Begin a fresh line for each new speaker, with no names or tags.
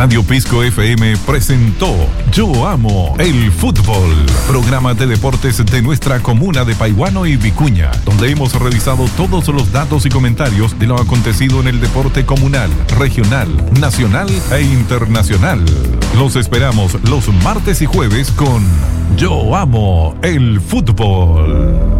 Radio Pisco FM presentó Yo Amo el Fútbol, programa de deportes de nuestra comuna de Paihuano y Vicuña, donde hemos revisado todos los datos y comentarios de lo acontecido en el deporte comunal, regional, nacional e internacional. Los esperamos los martes y jueves con Yo Amo el Fútbol.